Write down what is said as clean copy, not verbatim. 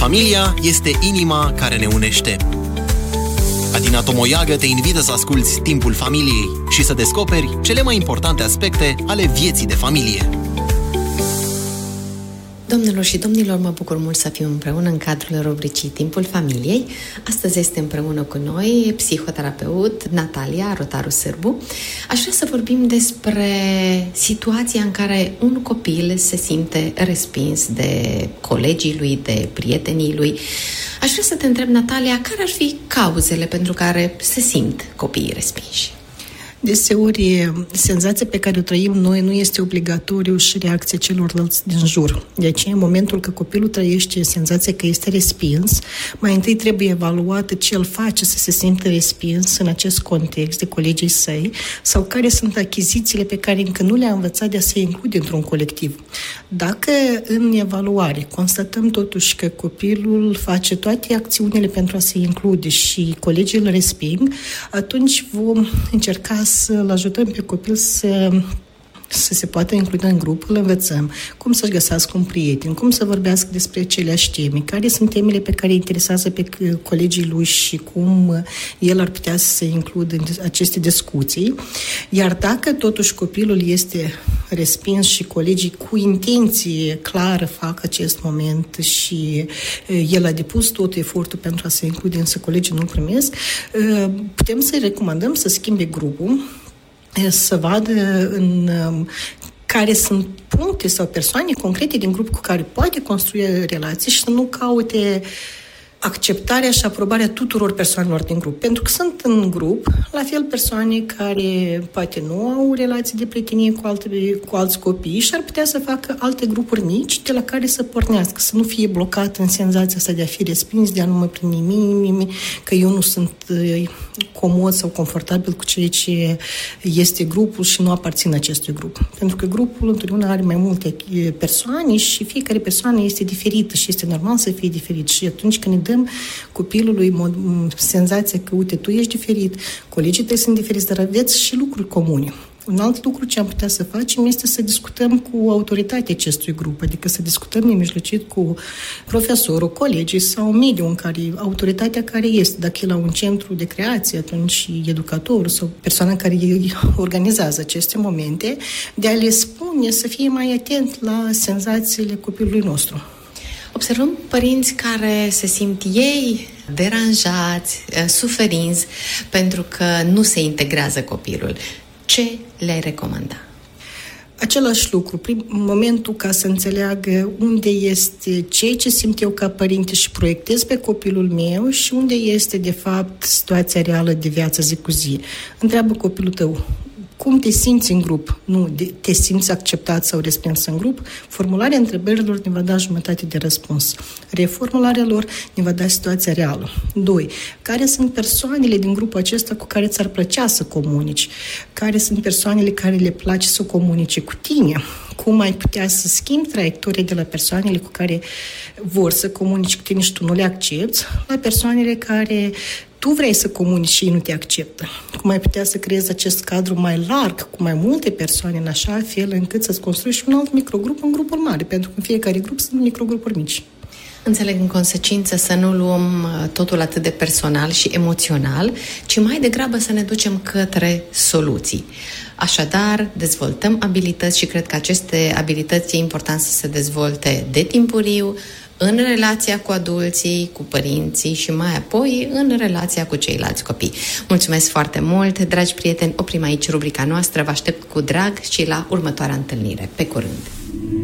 Familia este inima care ne unește. Adina Tomoiagă te invită să asculți Timpul Familiei și să descoperi cele mai importante aspecte ale vieții de familie. Doamnelor și domnilor, mă bucur mult să fiu împreună în cadrul rubricii Timpul Familiei. Astăzi este împreună cu noi psihoterapeut Natalia Rotaru Sârbu. Aș vrea să vorbim despre situația în care un copil se simte respins de colegii lui, de prietenii lui. Aș vrea să te întreb, Natalia, care ar fi cauzele pentru care se simt copiii respinși? Deseori, senzația pe care o trăim noi nu este obligatoriu și reacția celorlalți din jur. De aceea, în momentul că copilul trăiește senzația că este respins, mai întâi trebuie evaluată ce îl face să se simtă respins în acest context de colegii săi sau care sunt achizițiile pe care încă nu le-a învățat de a se include într-un colectiv. Dacă în evaluare constatăm totuși că copilul face toate acțiunile pentru a se include și colegii îl resping, atunci vom încerca să-l ajutăm pe copil să se poată include în grup, îl învățăm cum să-și găsească un prieten, cum să vorbească despre aceleași teme, care sunt temele pe care îi interesează pe colegii lui și cum el ar putea să se includă în aceste discuții. Iar dacă totuși copilul este respins și colegii cu intenție clară fac acest moment și el a depus tot efortul pentru a se include, însă colegii nu-l primesc, putem să-i recomandăm să schimbe grupul, să vadă în care sunt puncte sau persoane concrete din grup cu care poate construi relații și să nu caute acceptarea și aprobarea tuturor persoanelor din grup. Pentru că sunt în grup, la fel, persoane care poate nu au relații de prietenie cu alți copii și ar putea să facă alte grupuri mici de la care să pornească, să nu fie blocat în senzația asta de a fi respins, de a nu mă primi nimic, că eu nu sunt comod sau confortabil cu ceea ce este grupul și nu aparțin acestui grup. Pentru că grupul întotdeauna are mai multe persoane și fiecare persoană este diferită și este normal să fie diferit. Și atunci când ne dăm copilului senzația că, uite, tu ești diferit, colegii tăi sunt diferiți, dar aveți și lucruri comune. Un alt lucru ce am putea să facem este să discutăm cu autoritatea acestui grup, adică să discutăm nemijlocit cu profesorul, colegii sau mediul în care, autoritatea care este, dacă e la un centru de creație, atunci educatorul sau persoana care organizează aceste momente, de a le spune să fie mai atent la senzațiile copilului nostru. Observăm părinți care se simt ei deranjați, suferinți, pentru că nu se integrează copilul. Ce le-ai recomanda? Același lucru, momentul ca să înțeleagă unde este ceea ce simt eu ca părinte și proiectez pe copilul meu și unde este, de fapt, situația reală de viață zi cu zi. Întreabă copilul tău, cum te simți în grup? Nu, te simți acceptat sau respins în grup? Formularea întrebărilor ne va da jumătate de răspuns. Reformularea lor ne va da situația reală. 2. Care sunt persoanele din grupul acesta cu care ți-ar plăcea să comunici? Care sunt persoanele care le place să comunice cu tine? Cum ai putea să schimbi traiectoria de la persoanele cu care vor să comunici cu tine și tu nu le accepti, la persoanele care tu vrei să comunici și ei nu te acceptă. Cum ai putea să creezi acest cadru mai larg, cu mai multe persoane, în așa fel încât să-ți construiești un alt microgrup în grupuri mari, pentru că în fiecare grup sunt microgrupuri mici. Înțeleg în consecință să nu luăm totul atât de personal și emoțional, ci mai degrabă să ne ducem către soluții. Așadar, dezvoltăm abilități și cred că aceste abilități e important să se dezvolte de timpuriu, în relația cu adulții, cu părinții și mai apoi în relația cu ceilalți copii. Mulțumesc foarte mult, dragi prieteni, oprim aici rubrica noastră, vă aștept cu drag și la următoarea întâlnire. Pe curând!